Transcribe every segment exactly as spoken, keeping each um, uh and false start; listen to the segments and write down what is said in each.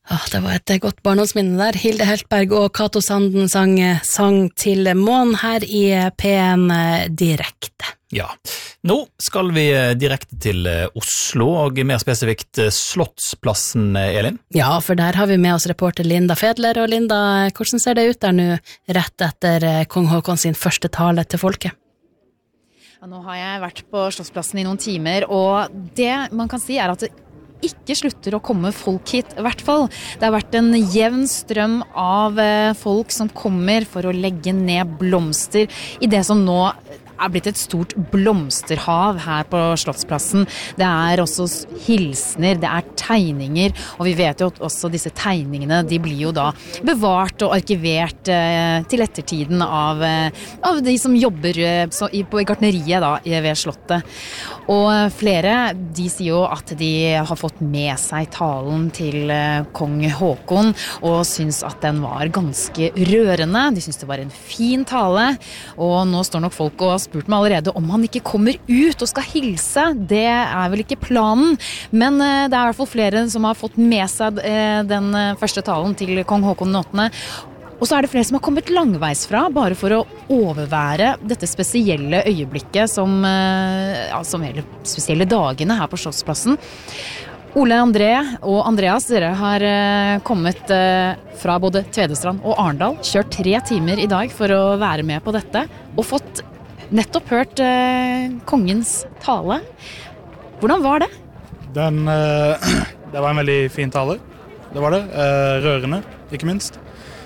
Ah, det var et godt barndomsminne der. Hilde Heltberg og Cato Sanden sang, sang til Mån her i P en direkte. Ja, nå skal vi direkte til Oslo, og mer spesifikt Slottsplassen, Elin. Ja, for der har vi med oss reporter Linda Fedler, og Linda, hvordan ser det ut der nå, rett etter kong Håkon sin første tale til folket? Ja, nå har jeg vært på Slottsplassen i noen timer, og det man kan si er at det ikke slutter å komme folk hit, i hvert fall. Det har vært en jevn strøm av folk som kommer for å legge ned blomster i det som nå er blitt et stort blomsterhav her på Slottsplassen. Det er også hilsner, det er tegninger, og vi vet jo at også disse tegningene, de blir jo da bevart og arkivert eh, til ettertiden av, eh, av de som jobber eh, så, i, på gartneriet da, ved Slottet. Og flere, de sier jo at de har fått med seg talen til eh, kong Håkon, og syns at den var ganske rørende. De syns det var en fin tale, og nå står nok folk og spurt meg allerede om han ikke kommer ut og skal hilse. Det er vel ikke planen, men det er i hvert fall flere som har fått med seg den første talen til kong Håkon den åttende. Og så er det flere som har kommet langveis fra, bare for å overvære dette spesielle øyeblikket som, ja, som hele spesielle dagene her på Slottsplassen. Ole André og Andreas, dere har kommet fra både Tvedestrand og Arendal, kjørt tre timer i dag for å være med på dette, og fått nettopp hørt eh, kongens tale. Hvordan var det? Den, eh, det var en veldig fin tale. Det var det. Eh, rørende, ikke minst.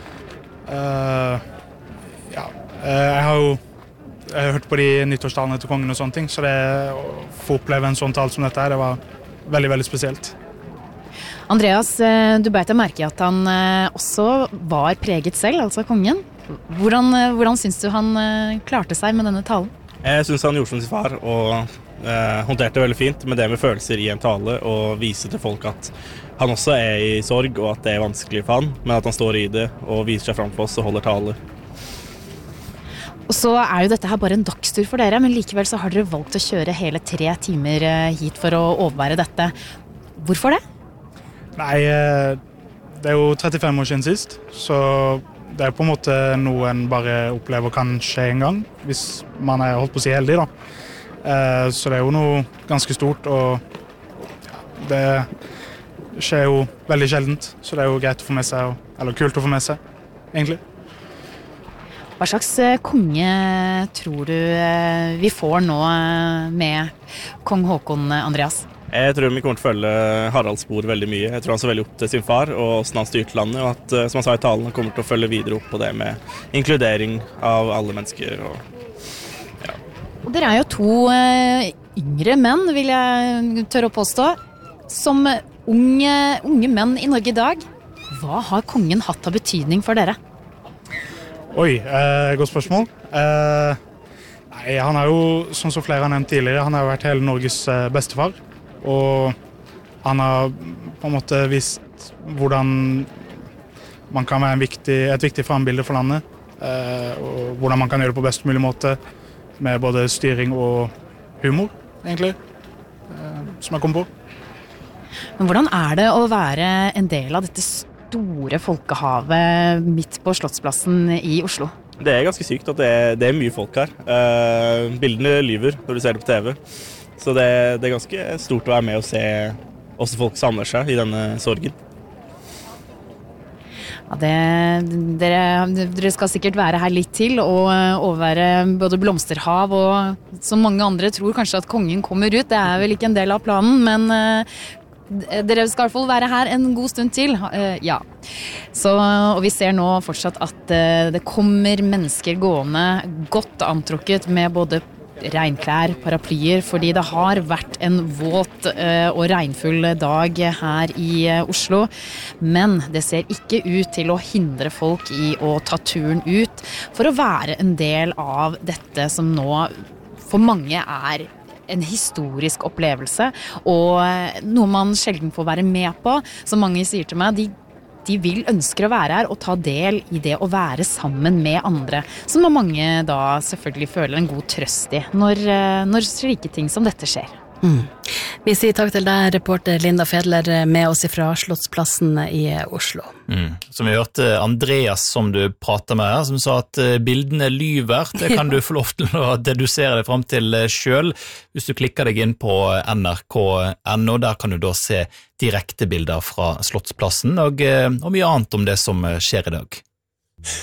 Eh, ja, eh, jeg har jo jeg har hørt på de nyttårstalene til kongen og sånne ting, så det å få oppleve en sånn tale som dette her, det var veldig, veldig spesielt. Andreas, du beit deg merke i at han også var preget selv, altså kongen. Hvordan, hvordan synes du han klarte seg med denne talen? Jeg synes han gjorde som sin far og eh, håndterte veldig fint med det med følelser i en tale og vise til folk at han også er i sorg og at det er vanskelig for han, men at han står i det og viser seg frem for oss og holder tale. Og så er jo dette her bare en dagstur for dere, men likevel så har dere valgt å kjøre hele tre timer hit for å overvære dette. Hvorfor det? Nei, det er jo trettifem år siden sist, så det er på en måte noe en bare opplever kan skje en gang, hvis man er holdt på å si heldig da. Så det er jo noe ganske stort, og det skjer jo veldig sjeldent, så det er jo greit å få med seg, eller kult å få med seg, egentlig. Hva slags konge tror du vi får nå med kong Håkon, Andreas? Jeg tror vi kommer til å følge Haralds spor veldig mye. Jeg tror han så veldig opp til sin far og hvordan han styrte landet, og at, som han sa i talen, han kommer til å følge videre opp på det med inkludering av alle mennesker. Og, ja. Og dere er jo to uh, yngre menn, vil jeg tørre å påstå. Som unge, unge menn i Norge i dag, hva har kongen hatt av betydning for dere? Oi, eh, godt spørsmål. Eh, nei, han er jo, sånn som flere har nevnt tidligere, han har vært hele Norges eh, bestefar. Og han har på en måte vist hvordan man kan være en viktig, et viktig frambilde for landet, eh, og hvordan man kan gjøre det på best mulig måte, med både styring og humor, egentlig, eh, som jeg kom på. Men hvordan er det å være en del av dette store folkehavet midt på Slottsplassen i Oslo? Det er ganske sykt at det er, det er mye folk her. Eh, bildene lyver når du ser det på T V. Så det, det er ganske stort å være med og se hvordan folk samler seg i denne sorgen. Ja, det, dere, dere skal sikkert være her litt til og overvære både blomsterhav og som mange andre tror kanskje at kongen kommer ut. Det er vel ikke en del av planen, men uh, dere skal i hvert fall være her en god stund til. Uh, ja. Så, og vi ser nå fortsatt at uh, det kommer mennesker gående godt antrukket med både regnklær, paraplyer, fordi det har vært en våt uh, og regnfull dag her i uh, Oslo. Men det ser ikke ut til å hindre folk i å ta turen ut for å være en del av dette som nå for mange er en historisk opplevelse, og noe man sjelden får være med på. Som mange sier til meg, de De vil ønsker å være her og ta del i det å være sammen med andre, som mange da selvfølgelig føler en god trøst i når, når slike ting som dette skjer. Mm. Vi sier takk til deg, reporter Linda Fedler, med oss fra Slottsplassen i Oslo. Mm. Som vi hørte Andreas som du prater med her, som sa at bildene lyver. Det kan du få lov til å dedusere det frem til selv. Hvis du klikker deg inn på N R K punktum N O, der kan du da se direkte bilder fra Slottsplassen og, og mye annet om det som skjer i dag.